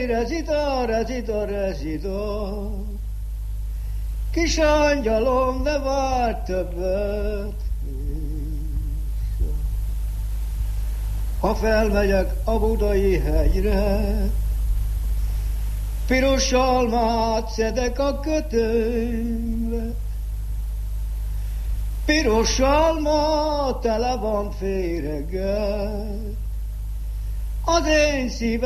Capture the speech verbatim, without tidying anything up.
rezita, rezita, rezita. Kis angyalom, ne várj többet. Ha felmegyek a budai hegyre, piros almát szedek a kötőmbe. Piros alma tele van féreggel, az én szívem